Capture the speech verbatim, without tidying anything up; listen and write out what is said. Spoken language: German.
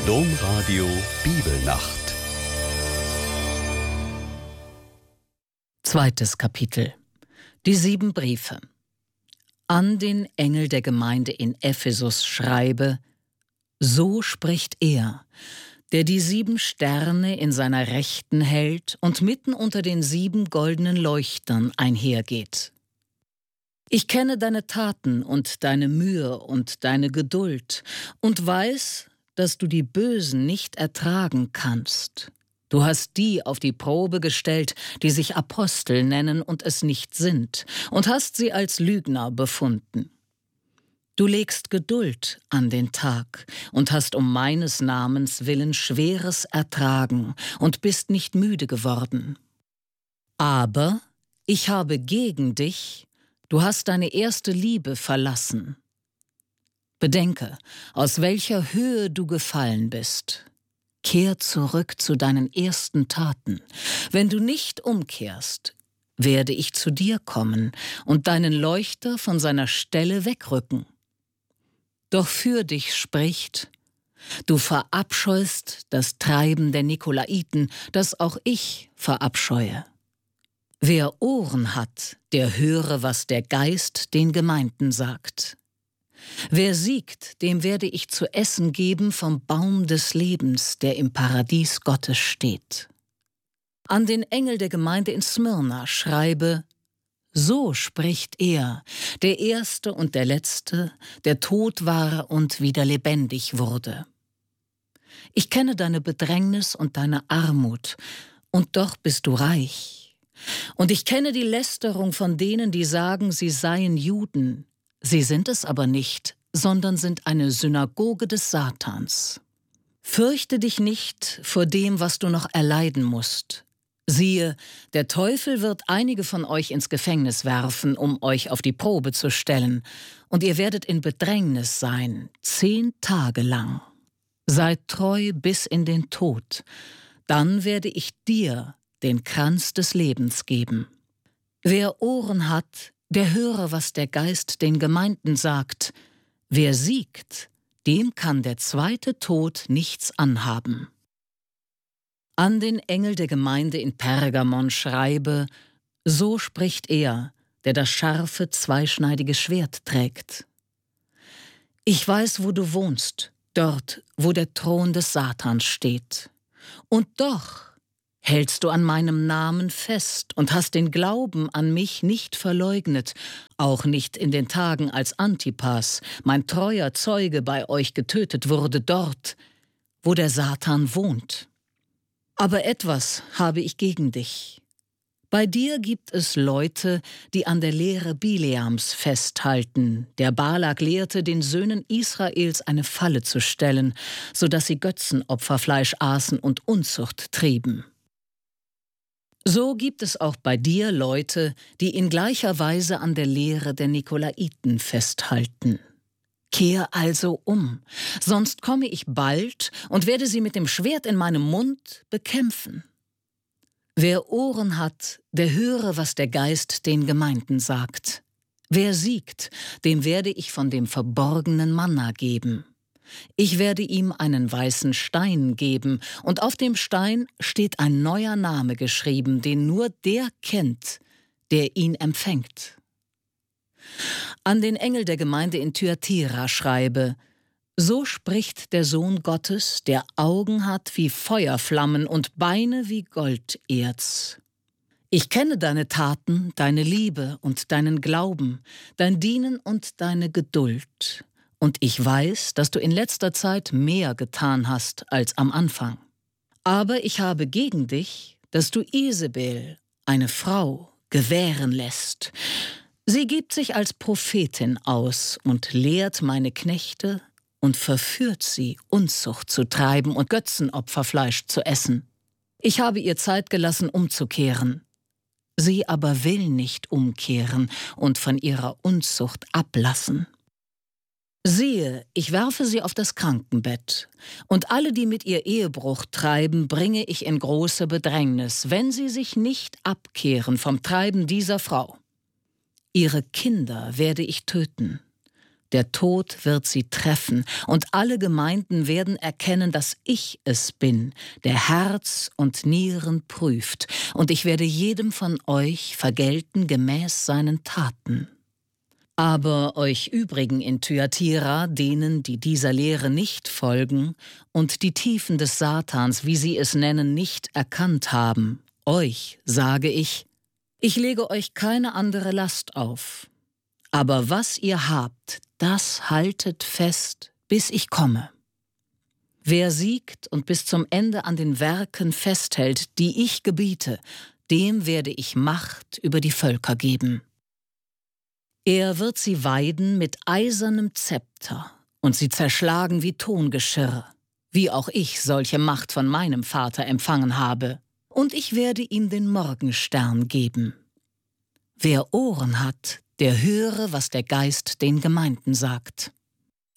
Domradio Bibelnacht. Zweites Kapitel. Die sieben Briefe. An den Engel der Gemeinde in Ephesus schreibe: So spricht er, der die sieben Sterne in seiner Rechten hält und mitten unter den sieben goldenen Leuchtern einhergeht. Ich kenne deine Taten und deine Mühe und deine Geduld und weiß, dass du die Bösen nicht ertragen kannst. Du hast die auf die Probe gestellt, die sich Apostel nennen und es nicht sind, und hast sie als Lügner befunden. Du legst Geduld an den Tag und hast um meines Namens willen Schweres ertragen und bist nicht müde geworden. Aber ich habe gegen dich, du hast deine erste Liebe verlassen. Bedenke, aus welcher Höhe du gefallen bist. Kehr zurück zu deinen ersten Taten. Wenn du nicht umkehrst, werde ich zu dir kommen und deinen Leuchter von seiner Stelle wegrücken. Doch für dich spricht: Du verabscheust das Treiben der Nikolaiten, das auch ich verabscheue. Wer Ohren hat, der höre, was der Geist den Gemeinden sagt. Wer siegt, dem werde ich zu essen geben vom Baum des Lebens, der im Paradies Gottes steht. An den Engel der Gemeinde in Smyrna schreibe: So spricht er, der Erste und der Letzte, der tot war und wieder lebendig wurde. Ich kenne deine Bedrängnis und deine Armut, und doch bist du reich. Und ich kenne die Lästerung von denen, die sagen, sie seien Juden. Sie sind es aber nicht, sondern sind eine Synagoge des Satans. Fürchte dich nicht vor dem, was du noch erleiden musst. Siehe, der Teufel wird einige von euch ins Gefängnis werfen, um euch auf die Probe zu stellen, und ihr werdet in Bedrängnis sein, zehn Tage lang. Seid treu bis in den Tod, dann werde ich dir den Kranz des Lebens geben. Wer Ohren hat, der höre, was der Geist den Gemeinden sagt. Wer siegt, dem kann der zweite Tod nichts anhaben. An den Engel der Gemeinde in Pergamon schreibe: So spricht er, der das scharfe, zweischneidige Schwert trägt. Ich weiß, wo du wohnst, dort, wo der Thron des Satans steht. Und doch hältst du an meinem Namen fest und hast den Glauben an mich nicht verleugnet, auch nicht in den Tagen, als Antipas, mein treuer Zeuge, bei euch getötet wurde, dort, wo der Satan wohnt. Aber etwas habe ich gegen dich. Bei dir gibt es Leute, die an der Lehre Bileams festhalten, der Balak lehrte, den Söhnen Israels eine Falle zu stellen, so dass sie Götzenopferfleisch aßen und Unzucht trieben. So gibt es auch bei dir Leute, die in gleicher Weise an der Lehre der Nikolaiten festhalten. Kehr also um, sonst komme ich bald und werde sie mit dem Schwert in meinem Mund bekämpfen. Wer Ohren hat, der höre, was der Geist den Gemeinden sagt. Wer siegt, dem werde ich von dem verborgenen Manna geben. Ich werde ihm einen weißen Stein geben, und auf dem Stein steht ein neuer Name geschrieben, den nur der kennt, der ihn empfängt. An den Engel der Gemeinde in Thyatira schreibe: So spricht der Sohn Gottes, der Augen hat wie Feuerflammen und Beine wie Golderz. Ich kenne deine Taten, deine Liebe und deinen Glauben, dein Dienen und deine Geduld. Und ich weiß, dass du in letzter Zeit mehr getan hast als am Anfang. Aber ich habe gegen dich, dass du Isabel, eine Frau, gewähren lässt. Sie gibt sich als Prophetin aus und lehrt meine Knechte und verführt sie, Unzucht zu treiben und Götzenopferfleisch zu essen. Ich habe ihr Zeit gelassen, umzukehren. Sie aber will nicht umkehren und von ihrer Unzucht ablassen. Siehe, ich werfe sie auf das Krankenbett, und alle, die mit ihr Ehebruch treiben, bringe ich in große Bedrängnis, wenn sie sich nicht abkehren vom Treiben dieser Frau. Ihre Kinder werde ich töten, Der Tod wird sie treffen, und alle Gemeinden werden erkennen, dass ich es bin, der Herz und Nieren prüft, und ich werde jedem von euch vergelten gemäß seinen Taten. Aber euch übrigen in Thyatira, denen, die dieser Lehre nicht folgen und die Tiefen des Satans, wie sie es nennen, nicht erkannt haben, euch sage ich, ich lege euch keine andere Last auf. Aber was ihr habt, das haltet fest, bis ich komme. Wer siegt und bis zum Ende an den Werken festhält, die ich gebiete, dem werde ich Macht über die Völker geben. Er wird sie weiden mit eisernem Zepter und sie zerschlagen wie Tongeschirr, wie auch ich solche Macht von meinem Vater empfangen habe, und ich werde ihm den Morgenstern geben. Wer Ohren hat, der höre, was der Geist den Gemeinden sagt.